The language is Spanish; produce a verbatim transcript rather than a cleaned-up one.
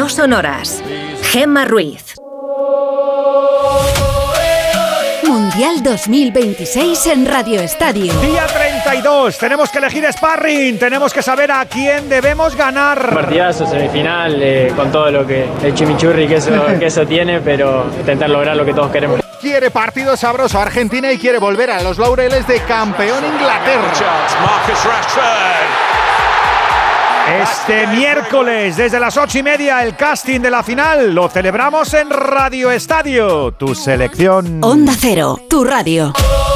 no sonoras. Gemma Ruiz. Mundial dos mil veintiséis en Radio Estadio. Día treinta y dos, tenemos que elegir sparring, tenemos que saber a quién debemos ganar. Partidazo, semifinal, eh, con todo lo que el chimichurri que eso, que eso tiene, pero intentar lograr lo que todos queremos. Quiere partido sabroso Argentina y quiere volver a los laureles de campeón Inglaterra. Este miércoles, desde las ocho y media, el casting de la final lo celebramos en Radio Estadio. Tu selección. Onda Cero, tu radio.